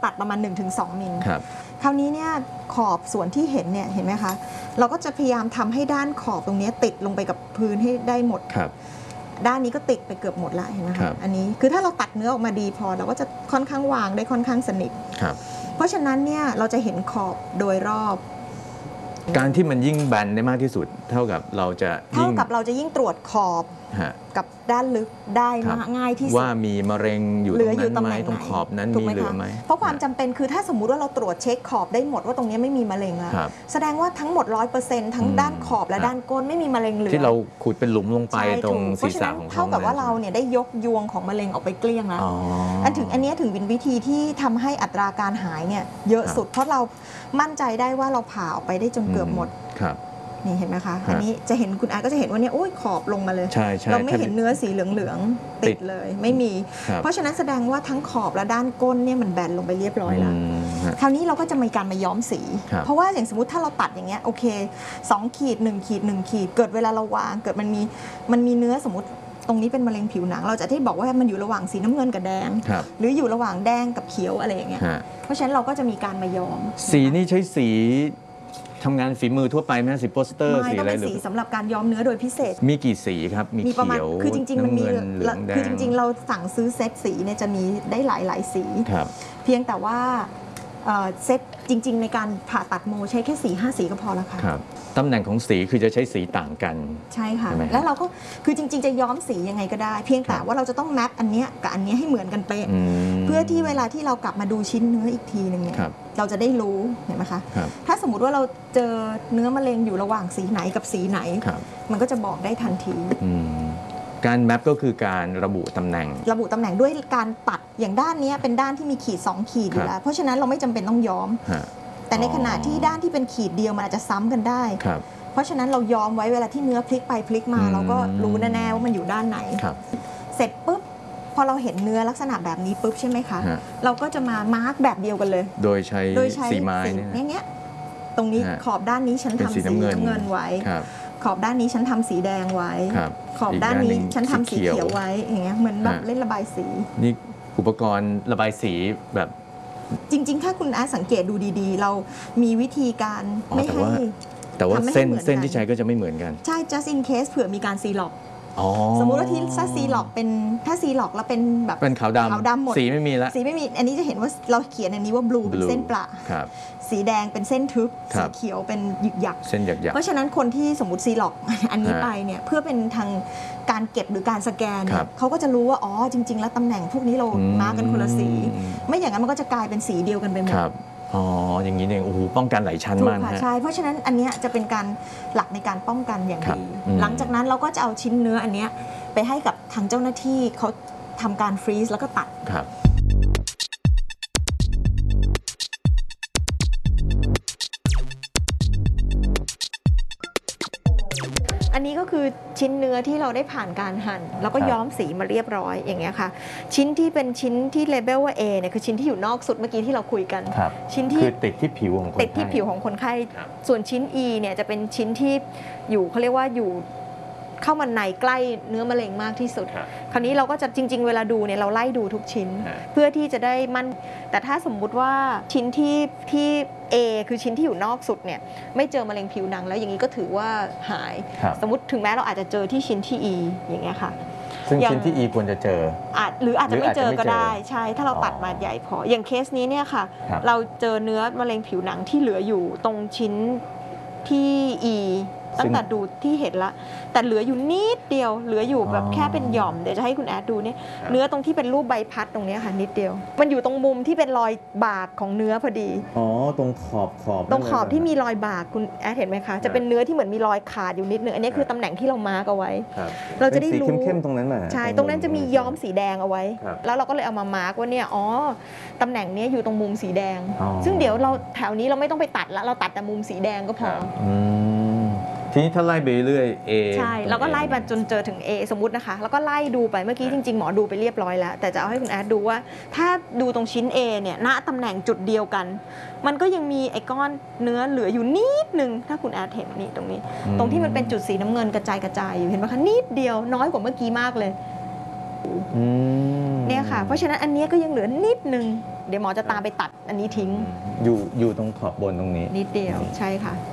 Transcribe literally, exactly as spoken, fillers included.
ตัดประมาณ หนึ่งถึงสอง มิลคราวนี้เนี่ยขอบส่วนที่เห็นเนี่ยเห็นไหมคะเราก็จะพยายามทำให้ด้านขอบตรงนี้ติดลงไปกับพื้นให้ได้หมดด้านนี้ก็ติดไปเกือบหมดละเห็นไหมคะอันนี้คือถ้าเราตัดเนื้อออกมาดีพอเราก็จะค่อนข้างวางได้ค่อนข้างสนิทเพราะฉะนั้นเนี่ยเราจะเห็นขอบโดยรอบการที่มันยิ่งแบนได้มากที่สุดเท่ากับเราจะเท่ากับเราจะยิ่งตรวจขอบกับด้านลึกได้ง่ายที่สุดว่ามีมะเร็งอยู่ตรงนั้นไหมตรงขอบนั้นมีหรือไม่เพราะความจำเป็นคือถ้าสมมุติว่าเราตรวจเช็คขอบได้หมดว่าตรงนี้ไม่มีมะเร็งแล้วแสดงว่าทั้งหมด ร้อยเปอร์เซ็นต์ ทั้งด้านขอบและด้านก้นไม่มีมะเร็งเหลือที่เราขุดเป็นหลุมลงไปตรงศีรษะของเขาเท่ากับว่าเราเนี่ยได้ยกยวงของมะเร็งออกไปเกลี้ยงแล้วอันถึงอันนี้ถึงเป็นวิธีที่ทำให้อัตราการหายเนี่ยเยอะสุดเพราะเรามั่นใจได้ว่าเราผ่าออกไปได้จนเกือบหมดนี่เห็นไหมคะอันนี้จะเห็นคุณอาก็จะเห็นว่าเนี่ยโอ้ยขอบลงมาเลยเราไม่เห็นเนื้อสีเหลืองๆติดเลยไม่มีเพราะฉะนั้นแสดงว่าทั้งขอบและด้านก้นเนี่ยมันแบนลงไปเรียบร้อยแล้วคราวนี้เราก็จะมีการมาย้อมสีเพราะว่าอย่างสมมติถ้าเราตัดอย่างเงี้ยโอเคสองขีดหนึ่งขีดหนึ่งขีดเกิดเวลาเราวางเกิดมันมีมันมีเนื้อสมมติตรงนี้เป็นมะเร็งผิวหนังเราจะที่บอกว่ามันอยู่ระหว่างสีน้ำเงินกับแดงหรืออยู่ระหว่างแดงกับเขียวอะไรอย่างเงี้ยเพราะฉะนั้นเราก็จะมีการมาย้อมสีนี่ใช้สีทำงานฝีมือทั่วไปไหมสีโปสเตอร์สีอะไรหรือสีสำหรับการย้อมเนื้อโดยพิเศษมีกี่สีครับมีเขียวคือจริงๆมันมีคือจริงๆเราสั่งซื้อเซตสีเนี่ยจะมีได้หลายหลายสีเพียงแต่ว่าเซตจริงๆในการผ่าตัดโมใช้แค่สีห้าสีก็พอแล้วค่ะตำแหน่งของสีคือจะใช้สีต่างกันใช่ค่ะแล้วเราก็คือจริงๆจะย้อมสียังไงก็ได้เพียงแต่ว่าเราจะต้องแมปอันเนี้ยกับอันเนี้ยให้เหมือนกันเป๊ะเพื่อที่เวลาที่เรากลับมาดูชิ้นเนื้ออีกทีหนึ่งเนี่ยเราจะได้รู้เห็นไหมคะถ้าสมมุติว่าเราเจอเนื้อมะเร็งอยู่ระหว่างสีไหนกับสีไหนมันก็จะบอกได้ทันทีการแมปก็คือการระบุตำแหน่งระบุตำแหน่งด้วยการตัดอย่างด้านนี้เป็นด้านที่มีขีดสองขีดอยู่แล้วเพราะฉะนั้นเราไม่จำเป็นต้องย้อมแต่ในขณะที่ด้านที่เป็นขีดเดียวมันอาจจะซ้ำกันได้เพราะฉะนั้นเราย้อมไว้เวลาที่เนื้อพลิกไปพลิกมาเราก็รู้แน่ๆว่ามันอยู่ด้านไหนเสร็จปุ๊บพอเราเห็นเนื้อลักษณะแบบนี้ปุ๊บใช่ไหมคะเราก็จะมามาร์กแบบเดียวกันเลยโดยใช้สีไม้เนี่ยตรงนี้ขอบด้านนี้ฉันทำสีน้ำเงินไว้ขอบด้านนี้ฉันทำสีแดงไว้ขอบด้านนี้ฉันทำสีเขียวไว้อย่างเงี้ยเหมือนแบบเล่นระบายสีนี่อุปกรณ์ระบายสีแบบจริงๆถ้าคุณอาสังเกตดูดีๆเรามีวิธีการไม่ให้แต่ว่าเส้นเส้นที่ใช้ก็จะไม่เหมือนกันใช่ just in case เผื่อมีการซีล็อกสมมุติว่าที่ถ้าซีล็อกเป็นถ้าซีล็อกแล้วเป็นแบบเป็นขาวดำขาวดำหมดสีไม่มีละสีไม่มีอันนี้จะเห็นว่าเราเขียนอันนี้ว่าบลูเป็นเส้นประสีแดงเป็นเส้นทึบสีเขียวเป็นหยึกหยักเส้นหยักเพราะฉะนั้นคนที่สมมติซีล็อกอันนี้ไปเนี่ยเพื่อเป็นทางการเก็บหรือการสแกนเนี่ยเขาก็จะรู้ว่าอ๋อจริงๆแล้วตำแหน่งพวกนี้เรามากันคนละสีไม่อย่างนั้นมันก็จะกลายเป็นสีเดียวกันไปหมดอ๋ออย่างนี้เองโอ้โหป้องกันหลายชั้นมากนะใช่เพราะฉะนั้นอันนี้จะเป็นการหลักในการป้องกันอย่างดีหลังจากนั้นเราก็จะเอาชิ้นเนื้ออันนี้ไปให้กับทางเจ้าหน้าที่เขาทำการฟรีซแล้วก็ตัดอันนี้ก็คือชิ้นเนื้อที่เราได้ผ่านการหั่นแล้วก็ย้อมสีมาเรียบร้อยอย่างเงี้ยค่ะชิ้นที่เป็นชิ้นที่เลเบลว่า A เนี่ยคือชิ้นที่อยู่นอกสุดเมื่อกี้ที่เราคุยกันชิ้นที่ติดที่ผิวของคนไข้ติดที่ผิวของคนไข้ส่วนชิ้น E เนี่ยจะเป็นชิ้นที่อยู่เขาเรียกว่าอยู่เข้ามาในใกล้เนื้อมะเร็งมากที่สุดคราวนี้เราก็จะจริงๆเวลาดูเนี่ยเราไล่ดูทุกชิ้นเพื่อที่จะได้มั่นแต่ถ้าสมมุติว่าชิ้นที่ที่ A คือชิ้นที่อยู่นอกสุดเนี่ยไม่เจอมะเร็งผิวหนังแล้วอย่างนี้ก็ถือว่าหายสมมติถึงแม้เราอาจจะเจอที่ชิ้นที่ E อย่างเงี้ยค่ะซึ่งชิ้นที่ E ควรจะเจออาจหรืออาจจะไม่เจอก็ได้ใช่ถ้าเราตัดมาใหญ่พออย่างเคสนี้เนี่ยค่ะเราเจอเนื้อมะเร็งผิวหนังที่เหลืออยู่ตรงชิ้นที่ Eตั้งแต่ดูที่เห็นละแต่เหลืออยู่นิดเดียวเหลืออยู่แบบแค่เป็นหย่อมเดี๋ยวจะให้คุณแอดดูเนี่ยเนื้อตรงที่เป็นรูปใบพัดตรงนี้ค่ะนิดเดียวมันอยู่ตรงมุมที่เป็นรอยบากของเนื้อพอดีอ๋อตรงขอบขอบตรงขอบที่มีรอยบากคุณแอดเห็นไหมคะจะเป็นเนื้อที่เหมือนมีรอยขาดอยู่นิดนึงอันนี้คือตำแหน่งที่เรามาร์กเอาไว้เราจะได้รู้เข้มๆตรงนั้นมาใช่ตรงนั้นจะมีย้อมสีแดงเอาไว้แล้วเราก็เลยเอามามาร์กว่าเนี่ยอ๋อตำแหน่งนี้อยู่ตรงมุมสีแดงซึ่งเดี๋ยวเราแถวนี้เราไม่ต้องไปตัดแล้วเราตัดแต่มุมสีแดงก็พอทีนี้ถ้าไล่ไปเรื่อย A ใช่แล้วก็ไล่ไปจนเจอถึง A สมมุตินะคะแล้วก็ไล่ดูไปเมื่อกี้จริงๆหมอดูไปเรียบร้อยแล้วแต่จะเอาให้คุณแอดดูว่าถ้าดูตรงชิ้น A เนี่ยณตำแหน่งจุดเดียวกันมันก็ยังมีไอ้ก้อนเนื้อเหลืออยู่นิดนึงถ้าคุณแอดเห็นนี่ตรงนี้ตรงที่มันเป็นจุดสีน้ำเงินกระจายกระจายอยู่เห็นไหมคะนิดเดียวน้อยกว่าเมื่อกี้มากเลยเนี่ยค่ะเพราะฉะนั้นอันนี้ก็ยังเหลือนิดนึงเดี๋ยวหมอจะตามไปตัดอันนี้ทิ้งอยู่อยู่ตรงขอบบนตรงนี้นิดเดียวใช่ค่ะ